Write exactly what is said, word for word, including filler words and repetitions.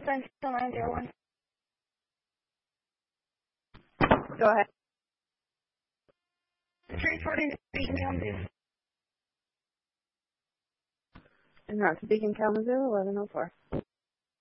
Central nine zero one. Go ahead. Transporting to Beacon Kalamazoo. And that's Beacon Kalamazoo, eleven oh four.